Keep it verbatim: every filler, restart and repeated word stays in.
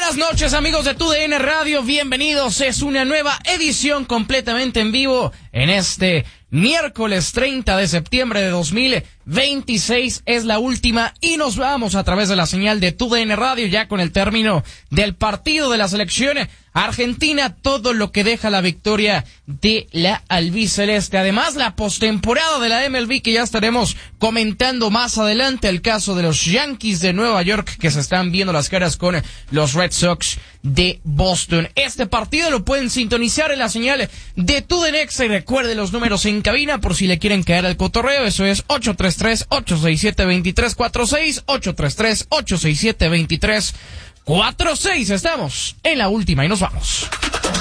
buenas noches, amigos de Tu D N Radio, bienvenidos. Es una nueva edición completamente en vivo en este miércoles treinta de septiembre de dos mil veintiséis. Es la última y nos vamos a través de la señal de Tu D N Radio ya con el término del partido de la selección argentina, todo lo que deja la victoria de la albiceleste. Además, la postemporada de la M L B que ya estaremos comentando más adelante, el caso de los Yankees de Nueva York que se están viendo las caras con los Red Sox de Boston. Este partido lo pueden sintonizar en la señal de Tu D N X y recuerde los números en cabina por si le quieren caer al cotorreo. Eso es ocho tres tres, ocho seis siete, dos tres cuatro seis, ocho tres tres, ocho seis siete, dos tres cuatro seis. Estamos en la última y nos vamos.